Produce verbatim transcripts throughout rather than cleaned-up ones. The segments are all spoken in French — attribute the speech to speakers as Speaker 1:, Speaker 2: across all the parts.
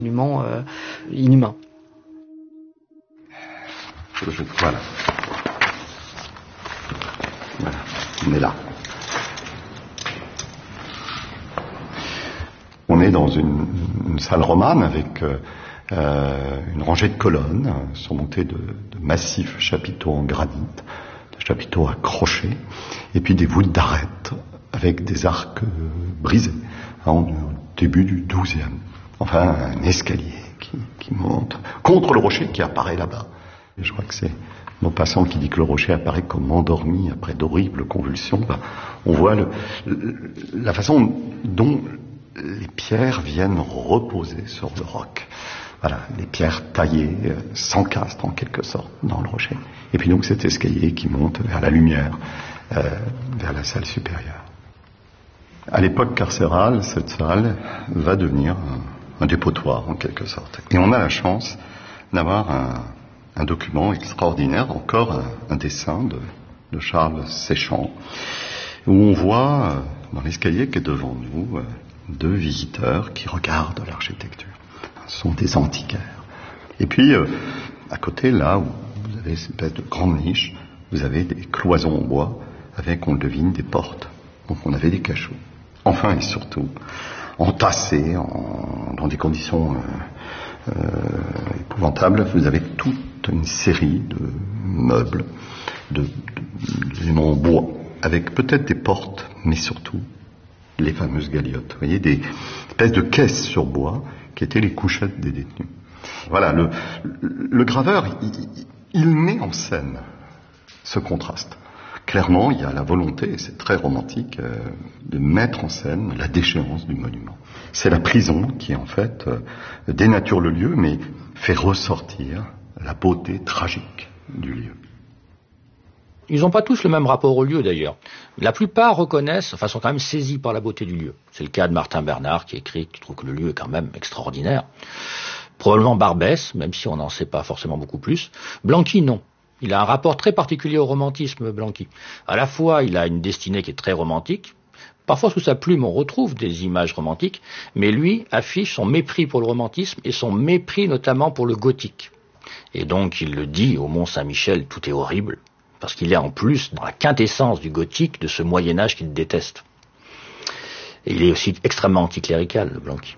Speaker 1: absolument euh, inhumain.
Speaker 2: Je, voilà. Voilà, on est là. On est dans une, une salle romane avec euh, une rangée de colonnes surmontées de, de massifs chapiteaux en granit, de chapiteaux à crochets, et puis des voûtes d'arêtes avec des arcs euh, brisés, hein, au début du douzième. Enfin, un escalier qui, qui monte contre le rocher qui apparaît là-bas. Et je crois que c'est Maupassant qui dit que le rocher apparaît comme endormi après d'horribles convulsions. Ben, on voit le, le, la façon dont les pierres viennent reposer sur le roc. Voilà, les pierres taillées euh, s'encastrent en quelque sorte dans le rocher. Et puis donc cet escalier qui monte vers la lumière, euh, vers la salle supérieure. À l'époque carcérale, cette salle va devenir un, un dépotoir en quelque sorte. Et on a la chance d'avoir un, un document extraordinaire, encore un, un dessin de, de Charles Séchant, où on voit euh, dans l'escalier qui est devant nous euh, deux visiteurs qui regardent l'architecture. Ce sont des antiquaires. Et puis, euh, à côté, là où vous avez cette espèce de grande niche, vous avez des cloisons en bois avec, on le devine, des portes. Donc on avait des cachots. Enfin et surtout, entassés en, dans des conditions euh, euh, épouvantables, vous avez toute une série de meubles, de, de, de en bois, avec peut-être des portes, mais surtout les fameuses galiotes. Vous voyez, des espèces de caisses sur bois qui étaient les couchettes des détenus. Voilà, le, le graveur, il, il met en scène ce contraste. Clairement, il y a la volonté, et c'est très romantique, euh, de mettre en scène la déchéance du monument. C'est la prison qui, en fait, euh, dénature le lieu, mais fait ressortir la beauté tragique du lieu.
Speaker 3: Ils n'ont pas tous le même rapport au lieu, d'ailleurs. La plupart reconnaissent, enfin, sont quand même saisis par la beauté du lieu. C'est le cas de Martin Bernard, qui écrit, qui trouve que le lieu est quand même extraordinaire. Probablement Barbès, même si on n'en sait pas forcément beaucoup plus. Blanqui, non. Il a un rapport très particulier au romantisme, Blanqui. À la fois, il a une destinée qui est très romantique. Parfois, sous sa plume, on retrouve des images romantiques. Mais lui affiche son mépris pour le romantisme et son mépris notamment pour le gothique. Et donc, il le dit au Mont-Saint-Michel, tout est horrible. Parce qu'il est en plus dans la quintessence du gothique, de ce Moyen-Âge qu'il déteste. Et il est aussi extrêmement anticlérical, le Blanqui.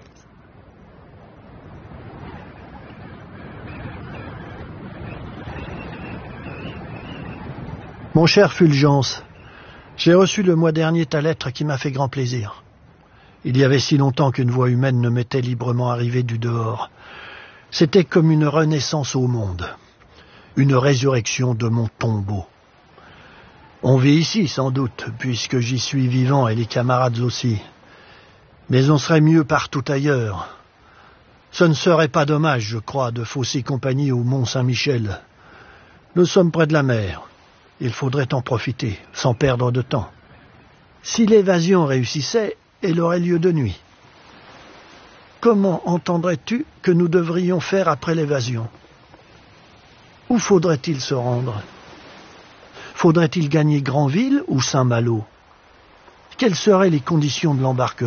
Speaker 4: Mon cher Fulgence, j'ai reçu le mois dernier ta lettre qui m'a fait grand plaisir. Il y avait si longtemps qu'une voix humaine ne m'était librement arrivée du dehors. C'était comme une renaissance au monde, une résurrection de mon tombeau. On vit ici, sans doute, puisque j'y suis vivant et les camarades aussi. Mais on serait mieux partout ailleurs. Ce ne serait pas dommage, je crois, de fausser compagnie au Mont-Saint-Michel. Nous sommes près de la mer. Il faudrait en profiter, sans perdre de temps. Si l'évasion réussissait, elle aurait lieu de nuit. Comment entendrais-tu que nous devrions faire après l'évasion ? Où faudrait-il se rendre ? Faudrait-il gagner Granville ou Saint-Malo ? Quelles seraient les conditions de l'embarquement ?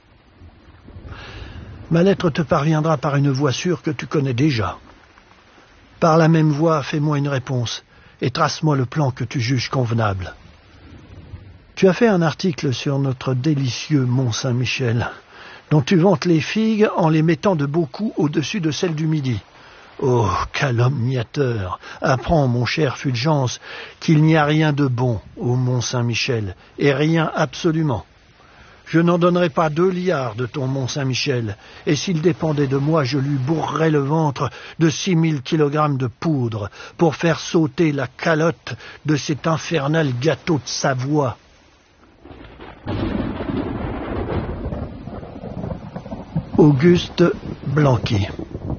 Speaker 4: Ma lettre te parviendra par une voie sûre que tu connais déjà. Par la même voie, fais-moi une réponse et trace-moi le plan que tu juges convenable. Tu as fait un article sur notre délicieux Mont-Saint-Michel, dont tu vantes les figues en les mettant de beaucoup au-dessus de celles du Midi. Oh, calomniateur, apprends, mon cher Fulgence, qu'il n'y a rien de bon au Mont-Saint-Michel, et rien absolument. Je n'en donnerai pas deux liards de ton Mont-Saint-Michel, et s'il dépendait de moi, je lui bourrerais le ventre de six mille kilogrammes de poudre pour faire sauter la calotte de cet infernal gâteau de Savoie. Auguste Blanqui.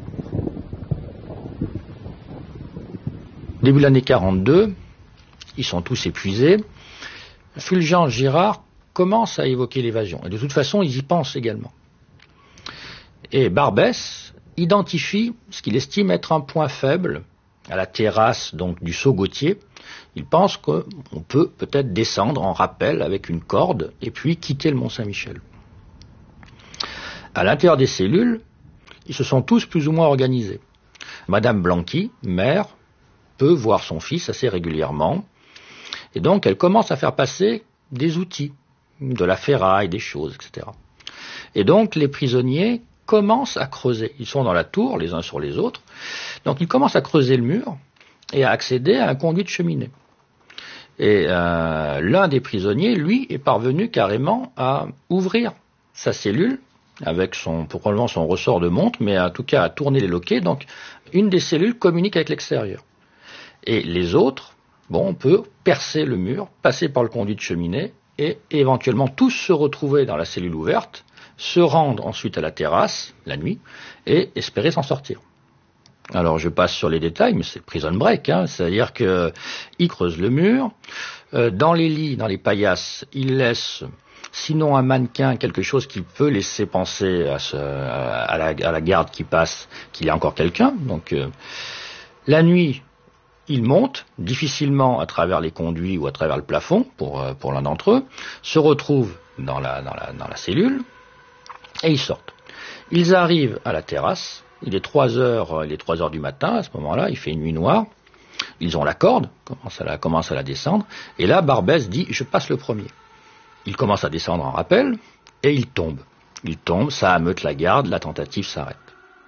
Speaker 3: Début de l'année quarante-deux, ils sont tous épuisés. Fulgence Girard commence à évoquer l'évasion. Et de toute façon, ils y pensent également. Et Barbès identifie ce qu'il estime être un point faible à la terrasse donc du Saut Gautier. Il pense qu'on peut peut-être descendre en rappel avec une corde et puis quitter le Mont-Saint-Michel. À l'intérieur des cellules, ils se sont tous plus ou moins organisés. Madame Blanqui, mère, peut voir son fils assez régulièrement, et donc elle commence à faire passer des outils, de la ferraille, des choses, et cetera. Et donc les prisonniers commencent à creuser. Ils sont dans la tour, les uns sur les autres, donc ils commencent à creuser le mur et à accéder à un conduit de cheminée. Et euh, l'un des prisonniers, lui, est parvenu carrément à ouvrir sa cellule, avec son, probablement son ressort de montre, mais en tout cas à tourner les loquets, donc une des cellules communique avec l'extérieur. Et les autres, bon, on peut percer le mur, passer par le conduit de cheminée, et éventuellement tous se retrouver dans la cellule ouverte, se rendre ensuite à la terrasse, la nuit, et espérer s'en sortir. Alors je passe sur les détails, mais c'est prison break, hein, c'est-à-dire qu'ils creusent le mur, euh, dans les lits, dans les paillasses, ils laissent, sinon un mannequin, quelque chose qui peut laisser penser à, ce, à, la, à la garde qui passe qu'il y a encore quelqu'un. Donc euh, la nuit, ils montent difficilement à travers les conduits ou à travers le plafond, pour, euh, pour l'un d'entre eux, se retrouvent dans la, dans, la, dans la cellule, et ils sortent. Ils arrivent à la terrasse. Il est trois heures, il est trois heures du matin, à ce moment-là, il fait une nuit noire. Ils ont la corde, commencent à la, commencent à la descendre. Et là, Barbès dit, je passe le premier. Il commence à descendre en rappel, et il tombe. Il tombe, ça ameute la garde, la tentative s'arrête.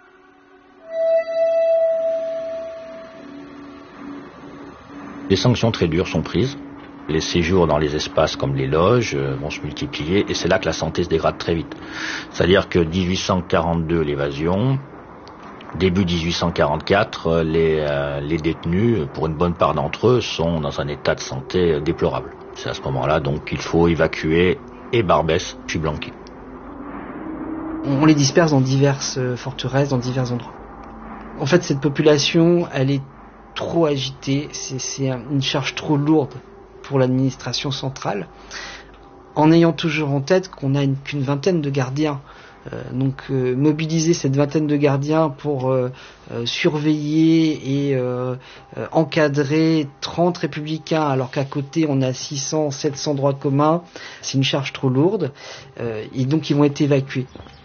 Speaker 3: Des sanctions très dures sont prises. Les séjours dans les espaces comme les loges euh, vont se multiplier, et c'est là que la santé se dégrade très vite. C'est-à-dire que dix-huit cent quarante-deux, l'évasion. Début dix-huit cent quarante-quatre, les, euh, les détenus, pour une bonne part d'entre eux, sont dans un état de santé euh, déplorable. C'est à ce moment-là donc qu'il faut évacuer et Barbès puis Blanqui.
Speaker 1: On les disperse dans diverses forteresses, dans divers endroits. En fait, cette population, elle est trop agitée, c'est, c'est une charge trop lourde pour l'administration centrale, en ayant toujours en tête qu'on n'a une, qu'une vingtaine de gardiens. Euh, donc euh, mobiliser cette vingtaine de gardiens pour euh, euh, surveiller et euh, euh, encadrer trente républicains alors qu'à côté on a six cents, sept cents droits communs, c'est une charge trop lourde, euh, et donc ils vont être évacués.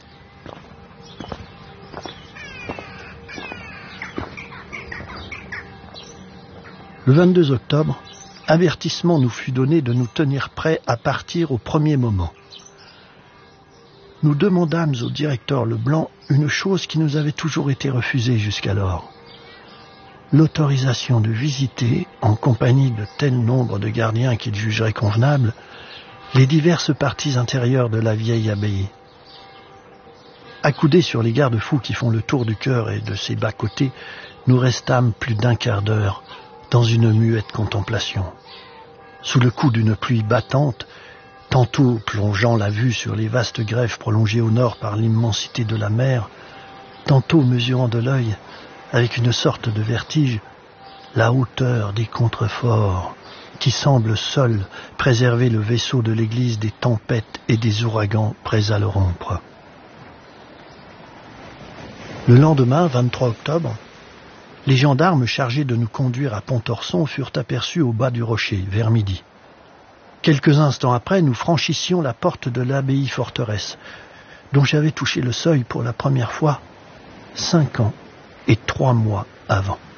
Speaker 4: Le vingt-deux octobre, avertissement nous fut donné de nous tenir prêts à partir au premier moment. Nous demandâmes au directeur Leblanc une chose qui nous avait toujours été refusée jusqu'alors. L'autorisation de visiter, en compagnie de tel nombre de gardiens qu'il jugerait convenable, les diverses parties intérieures de la vieille abbaye. Accoudés sur les garde-fous qui font le tour du chœur et de ses bas-côtés, nous restâmes plus d'un quart d'heure dans une muette contemplation. Sous le coup d'une pluie battante, tantôt plongeant la vue sur les vastes grèves prolongées au nord par l'immensité de la mer, tantôt mesurant de l'œil, avec une sorte de vertige, la hauteur des contreforts qui semblent seuls préserver le vaisseau de l'église des tempêtes et des ouragans prêts à le rompre. Le lendemain, vingt-trois octobre, les gendarmes chargés de nous conduire à Pontorson furent aperçus au bas du rocher, vers midi. Quelques instants après, nous franchissions la porte de l'abbaye forteresse, dont j'avais touché le seuil pour la première fois cinq ans et trois mois avant.